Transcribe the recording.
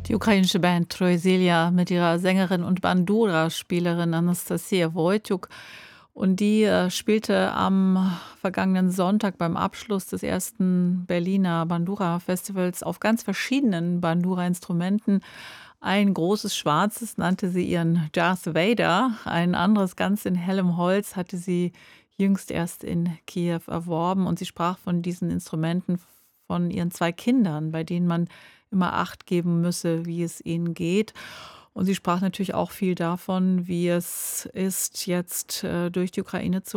Die ukrainische Band Troysilja mit ihrer Sängerin und Bandura-Spielerin Anastasia Wojciuk. Und die spielte am vergangenen Sonntag beim Abschluss des ersten Berliner Bandura-Festivals auf ganz verschiedenen Bandura-Instrumenten. Ein großes schwarzes nannte sie ihren Darth Vader, ein anderes ganz in hellem Holz hatte sie jüngst erst in Kiew erworben. Und sie sprach von diesen Instrumenten von ihren 2 Kindern, bei denen man immer Acht geben müsse, wie es ihnen geht. Und sie sprach natürlich auch viel davon, wie es ist, jetzt durch die Ukraine zu